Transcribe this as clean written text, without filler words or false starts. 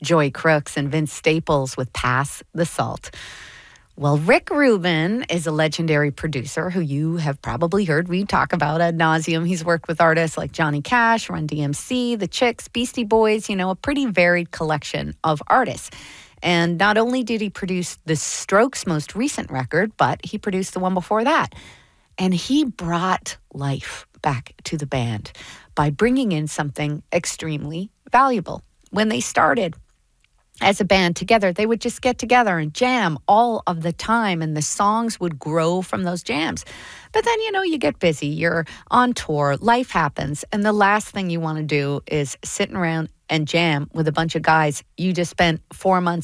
Joy Crooks and Vince Staples with Pass the Salt. Well, Rick Rubin is a legendary producer who you have probably heard me talk about ad nauseum. He's worked with artists like Johnny Cash, Run DMC, The Chicks, Beastie Boys, a pretty varied collection of artists. And not only did he produce the Strokes' most recent record, but he produced the one before that. And he brought life back to the band by bringing in something extremely valuable. When they started as a band together, they would just get together and jam all of the time, and the songs would grow from those jams. But then, you get busy, you're on tour, life happens, and the last thing you want to do is sitting around and jam with a bunch of guys you just spent 4 months